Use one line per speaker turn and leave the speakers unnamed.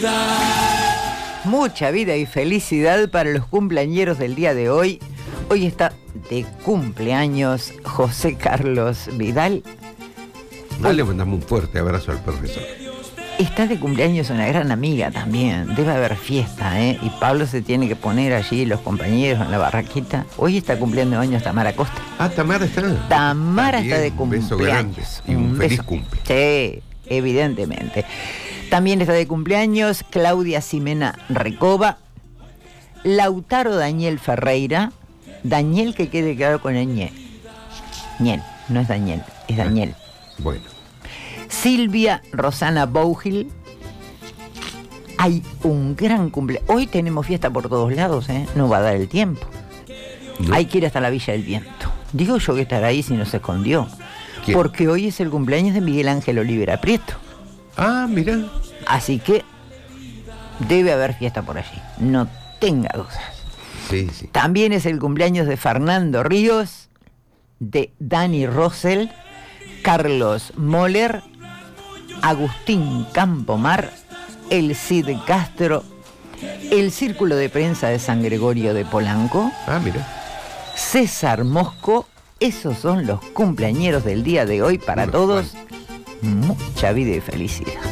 Mucha vida y felicidad para los cumpleañeros del día de hoy. Hoy está de cumpleaños José Carlos Vidal.
Le mandamos un fuerte abrazo al profesor.
Está de cumpleaños una gran amiga también. Debe haber fiesta, ¿eh? Y Pablo se tiene que poner allí, los compañeros en la barraquita. Hoy está cumpliendo años Tamara Costa.
Tamara está.
Tamara
También,
está de
un beso grande
cumpleaños.
y un feliz
beso.
cumple.
Sí, evidentemente. También está de cumpleaños Claudia Ximena Recoba, Lautaro Daniel Ferreira. Daniel, que quede claro con el ñe. Ñel, no es Daniel, es Daniel.
Bueno.
Silvia Rosana Bougil. Hay un gran cumpleaños. Hoy tenemos fiesta por todos lados, ¿eh? No va a dar el tiempo.
No.
Hay que ir hasta la Villa del Viento. Digo yo que estará ahí si no se escondió.
¿Quién?
Porque hoy es el cumpleaños de Miguel Ángel Olivera Prieto.
Mirá.
Así que debe haber fiesta por allí. No tenga dudas.
Sí.
También es el cumpleaños de Fernando Ríos, de Dani Rosell, Carlos Moller, Agustín Campomar, el Cid Castro, el Círculo de Prensa de San Gregorio de Polanco,
Mira.
César Mosco. Esos son los cumpleañeros del día de hoy para todos. Mucha vida y felicidad.